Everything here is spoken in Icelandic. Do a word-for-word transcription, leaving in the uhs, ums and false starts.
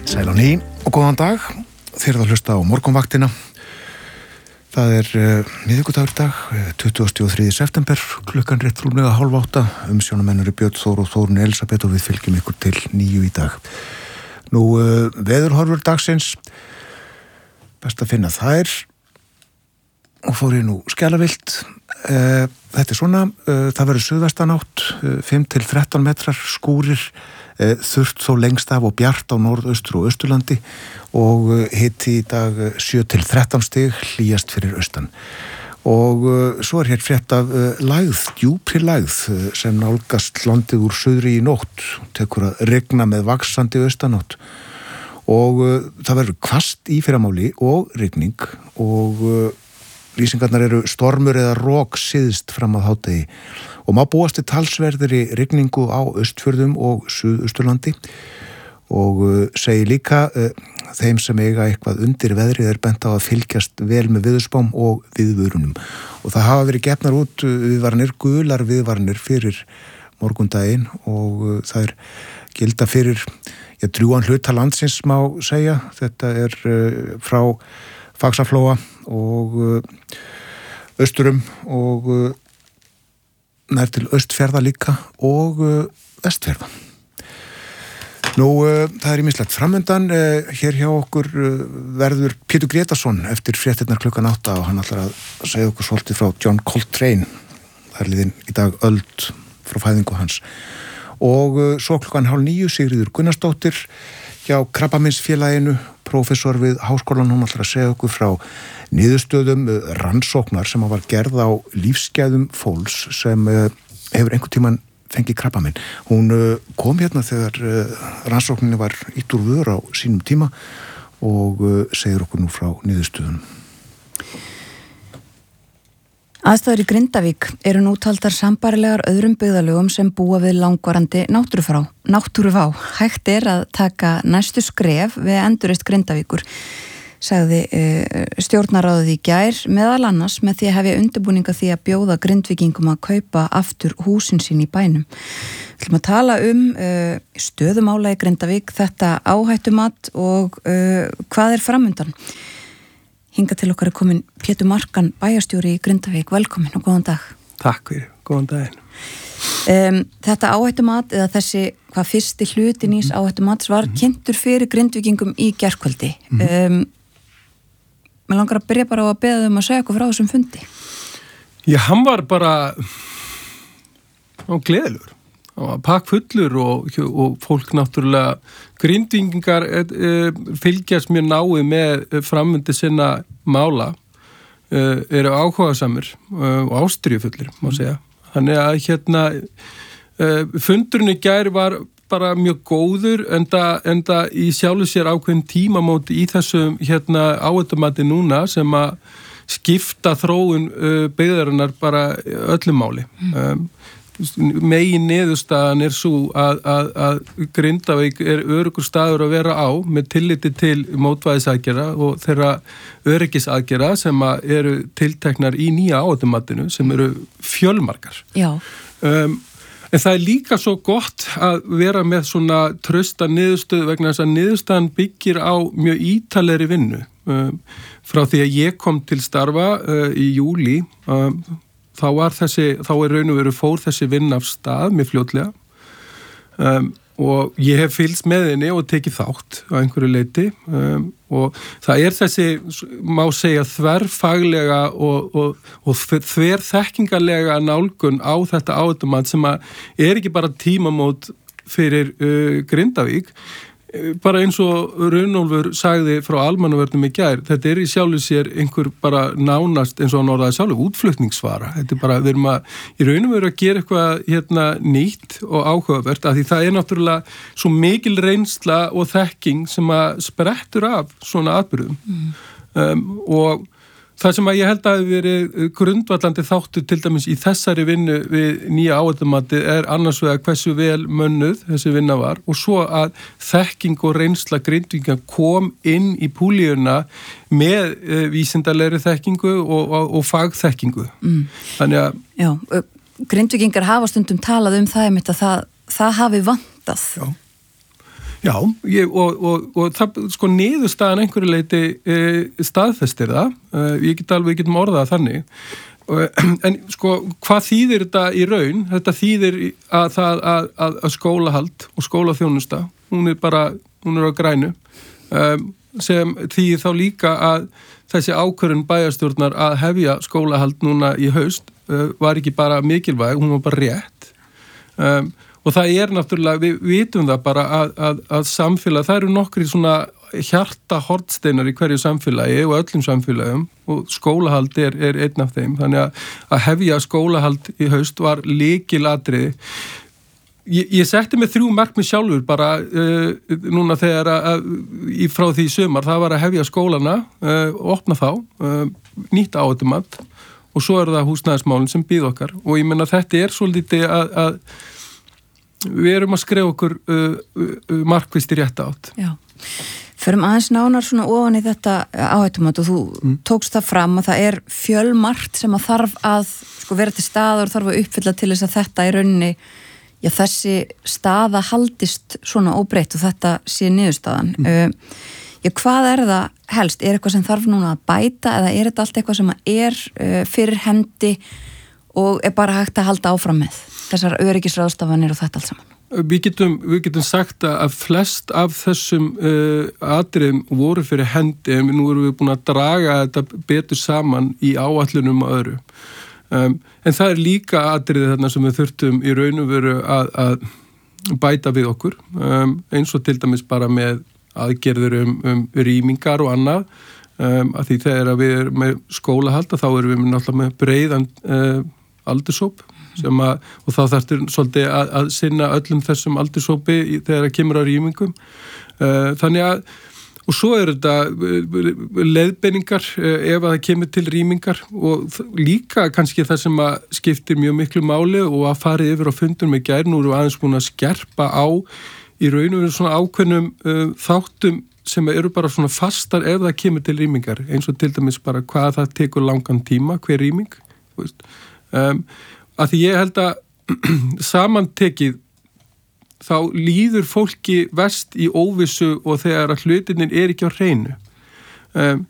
Sæl á ný og góðan dag. Þið eruð að hlusta á morgunvaktina. Það er uh, miðvikudagur í dag, tuttugasta og þriðja september, klukkan rétt rúmlega hálf átta. Umsjónamennur Björn Þór og Þórunn Elísabet og við fylgjum ykkur til níu í dag. Nú, uh, veðurhorfur dagsins, best að finna þær og fór ég nú skjalavilt. Uh, þetta er svona, uh, það verður suðvestanátt, uh, fimm til þrettán metrar, skúrir, uh, þurrt þó lengst af og bjart á norðaustur og austurlandi og uh, hiti í dag uh, sjö til þrettán stig, hlýjast fyrir austan. Og uh, svo er hér frétt af uh, lægð, djúpri lægð uh, sem nálgast landið úr suðri í nótt, tekur að regna með vaxandi austanátt. Og uh, það verður hvasst í fyrramáli og regning og uh, lýsingarnar eru stormur eða rok syðst fram að hádegi og má búast til talsverðri rigningu á Austfjörðum og Suðausturlandi og uh, segir líka uh, þeim sem eiga eitthvað undir veðrið er bent á að fylgjast vel með viðurspám og viðvörunum og það hafa verið gefnar út uh, viðvaranir, gular viðvaranir fyrir morgundaginn og uh, það er gilda fyrir ja, drjúgan hluta landsins má segja. Þetta er uh, frá Faxaflóa og uh, austurum og uh, nær til Austfjarða líka og uh, Vestfjarða. Nú, uh, það er ýmislegt framundan. Uh, hér hjá okkur uh, verður Pétur Grétarsson eftir fréttirnar klukkan átta og hann ætlar að segja okkur svolítið frá John Coltrane. Það er liðin í dag öld frá fæðingu hans. Og uh, svo klukkan hálf níu Sigríður Gunnarsdóttir hjá Krabbameinsfélaginu, prófessor við háskólan, hún ætlar að segja okkur frá niðurstöðum rannsóknar sem var gerð á lífsgæðum fólks sem hefur einhvern tímann fengið krabbamein. Hún kom hérna þegar rannsókninni var ítt úr vör á sínum tíma og segir okkur nú frá niðurstöðum. Aðstæður í Grindavík eru nú taldar sambærilegar öðrum byggðarlögum sem búa við langvarandi náttúrufrá. Náttúruvá. Hægt er að taka næstu skref við endurreist Grindavíkur, sagði uh, stjórnarráðið í gær, meðal annars með því að hefja undirbúninga því að bjóða Grindvíkingum að kaupa aftur húsin sín í bænum. Við ætlum að tala um uh, stöðumála í Grindavík, þetta áhættumat og uh, hvað er framundan. Hinga til okkar er komin Pétur Markan, bæjarstjóri í Grindavík. Velkomin og góðan dag. Takk fyrir, góðan daginn. Um, þetta áhættumat eða þessi hvað fyrsti hluti nýs áhættumats var mm-hmm. kynntur fyrir Grindvíkingum í gærkvöldi. Mm-hmm. Um, mér langar að byrja bara á að beða um að segja okkur frá þessum fundi. Já, hann var bara á gleðilegur. Hann var pakkfullur og, og fólk náttúrulega Grindvíkingar e, e, fylgjast mjög náið með framvindu sinna mála, e, eru áhugasamir e, og ástríðufullir, má segja. Þannig að hérna e, fundurinn í gær var bara mjög góður enda, enda í sjálfu sér ákveðin tímamóti í þessum hérna áhættumati núna sem að skipta þróun e, byggðarinnar bara öllum máli. Mm. Um, megin niðurstaðan er svo að, að, að Grindavík er öruggur staður að vera á með tilliti til mótvægisaðgerða og þeirra öryggisaðgerða sem að eru tilteknar í nýja áhættumatinu sem eru fjölmargar. Já. Um, en það er líka svo gott að vera með svona trausta niðurstöðu vegna þess að niðurstaðan byggir á mjög ítalegri vinnu. Um, frá því að ég kom til starfa uh, í júlí um, þá var þessi, þá er raun og veru fór þessi vinn af stað með fljótlega um, og ég hef fylgst með henni og tekið þátt á einhverju leiti um, og það er þessi, má segja, þverfaglega og, og, og þverþekkingarlega nálgun á þetta áhættumat sem að er ekki bara tímamót fyrir uh, Grindavík, bara eins og Runólfur sagði frá almannavörnum í gær, þetta er í sjálfu sér einhver bara nánast eins og hann orðaði sjálfu útflutningsvara. Þetta er bara, við erum að í raunum veru að gera eitthvað hérna nýtt og áhugavert af því það er náttúrulega svo mikil reynsla og þekking sem að sprettur af svona atburðum mm. um, og það sem að ég held að hafi verið grundvallandi þáttur til dæmis í þessari vinnu við nýja áhættumati er annars vegar hversu vel mönnuð þessi vinna var og svo að þekking og reynsla Grindvíkinga kom inn í púlíuna með uh, vísindalegri þekkingu og, og, og fagþekkingu. Mm. Þannig að... Já, Grindvíkingar hafa stundum talað um það einmitt að það, það hafi vantað. Já. Já, ég, og, og, og það, sko, niðurstaðan einhverju leiti e, staðfestir það, e, ég get alveg, ég getum orðað þannig, e, en sko, hvað þýðir þetta í raun? Þetta þýðir að, það, að, að, að skólahald og skólaþjónusta, hún er bara, hún er á grænu, e, sem þýðir þá líka að þessi ákvörðun bæjarstjórnar að hefja skólahald núna í haust e, var ekki bara mikilvæg, hún var bara rétt, um, og það er náttúrulega, við vitum það bara að, að, að samfélag, það eru nokkri svona hjarta hornsteinar í hverju samfélagi og öllum samfélagum og skólahald er, er einn af þeim. Þannig að, að hefja skólahald í haust var lykilatriði. Ég, ég setti mig þrjú markmið sjálfur bara uh, núna þegar að, að í frá því sumar, það var að hefja skólana uh, og opna þá, uh, nýtt áhættumat og svo er það húsnæðismálin sem býð okkar og ég menna þetta er svolítið að, að við erum að skrifa okkur uh, uh, markvist í rétt átt. Já, förum aðeins nánar svona ofan í þetta áhættumat og þú mm. tókst það fram að það er fjölmargt sem að þarf að sko, vera til staðar, þarf að uppfylla til þess að þetta í rauninni, já þessi staða haldist svona óbreytt og þetta sé niðurstaðan. Mm. Uh, já, hvað er það helst? Er eitthvað sem þarf núna að bæta eða er þetta allt eitthvað sem er uh, fyrir hendi og er bara hægt að halda áfram með þessar öryggisráðstafanir og þetta allt saman? Við getum, við getum sagt að flest af þessum uh, atriðum voru fyrir hendi en nú erum við búin að draga þetta betur saman í áætlunum og öðru. Um, en það er líka atriði þarna sem við þurftum í raun og veru að, að bæta við okkur um, eins og til dæmis bara með aðgerður um, um rýmingar og annað um, að því þegar við erum með skólahald þá erum við náttúrulega með breiðan uh, aldurshóp sem að, og þá þarftur svolítið að, að sinna öllum þessum aldurshópi þegar það kemur á rýmingum. Uh, þannig að, og svo er þetta leiðbeiningar uh, ef að það kemur til rýmingar og líka kannski það sem að skiptir mjög miklu máli og að farið yfir á fundum með gær, nú erum við aðeins búin að skerpa á í raun og veru svona ákveðnum uh, þáttum sem eru bara svona fastar ef það kemur til rýmingar, eins og til dæmis bara hvað það tekur langan tíma, hver rýming, þú veist. Um, að því ég held að samantekið þá líður fólki verst í óvissu og þegar að hlutinir er ekki á hreinu. Um,